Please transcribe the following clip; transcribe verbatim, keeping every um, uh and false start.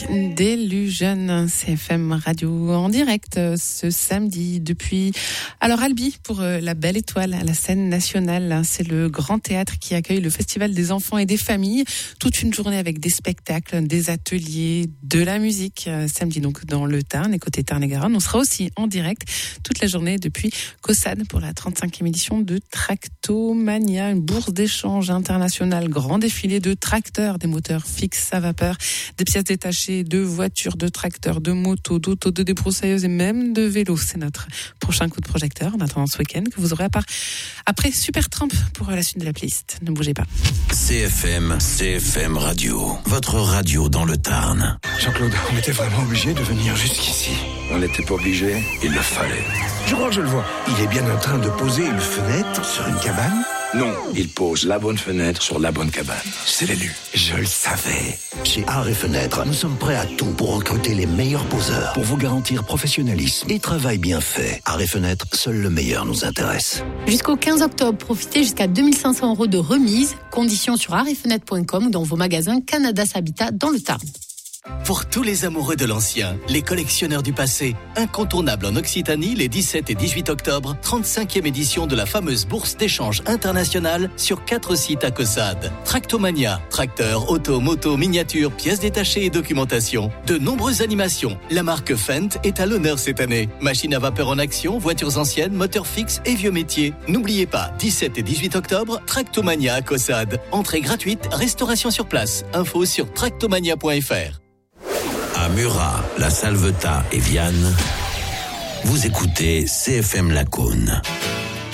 Delusion, C F M Radio en direct ce samedi depuis alors Albi pour la Belle Étoile à la scène nationale. C'est le grand théâtre qui accueille le festival des enfants et des familles. Toute une journée avec des spectacles, des ateliers, de la musique. Samedi donc dans le Tarn et côté Tarn-et-Garonne. On sera aussi en direct toute la journée depuis Caussade pour la trente-cinquième édition de Tractomania, une bourse d'échange internationale, grand défilé de tracteurs, des moteurs fixes à vapeur, des pièces détachées, de voitures, de tracteurs, de motos, d'autos, de débroussailleuses et même de vélos. C'est notre prochain coup de projecteur en attendant ce week-end que vous aurez à part après Supertramp pour la suite de la playlist. Ne bougez pas. C F M, C F M Radio, votre radio dans le Tarn. Jean-Claude, on était vraiment obligé de venir jusqu'ici. On n'était pas obligé, il le fallait. Je crois que je le vois. Il est bien en train de poser une fenêtre sur une cabane. Non, il pose la bonne fenêtre sur la bonne cabane. C'est l'élu. Je le savais. Chez Art et Fenêtres, nous sommes prêts à tout pour recruter les meilleurs poseurs, pour vous garantir professionnalisme et travail bien fait. Art et Fenêtres, seul le meilleur nous intéresse. Jusqu'au quinze octobre, profitez jusqu'à deux mille cinq cents euros de remise. Conditions sur art et fenêtres point com ou dans vos magasins Canada Habitat dans le Tarn. Pour tous les amoureux de l'ancien, les collectionneurs du passé, incontournable en Occitanie les dix-sept et dix-huit octobre, trente-cinquième édition de la fameuse bourse d'échange internationale sur quatre sites à Caussade. Tractomania, tracteurs, auto, moto, miniatures, pièces détachées et documentation. De nombreuses animations. La marque Fendt est à l'honneur cette année. Machines à vapeur en action, voitures anciennes, moteurs fixes et vieux métiers. N'oubliez pas, dix-sept et dix-huit octobre, Tractomania à Caussade. Entrée gratuite, restauration sur place. Info sur tractomania point f r. À Murat, La Salvetat et Vianne, vous écoutez C F M Lacaune.